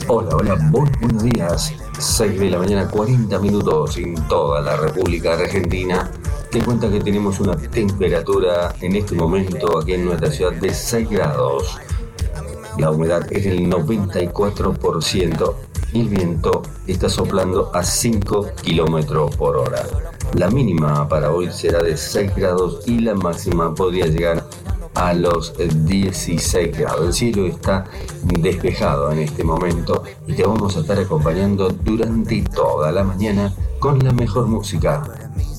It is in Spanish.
Hola, hola, buenos días. 6 de la mañana, 40 minutos en toda la República Argentina. Te cuenta que tenemos una temperatura en este momento aquí en nuestra ciudad de 6 grados. La humedad es del 94% y el viento está soplando a 5 kilómetros por hora. La mínima para hoy será de 6 grados y la máxima podría llegar a los 16 grados. El cielo está despejado en este momento y te vamos a estar acompañando durante toda la mañana con la mejor música.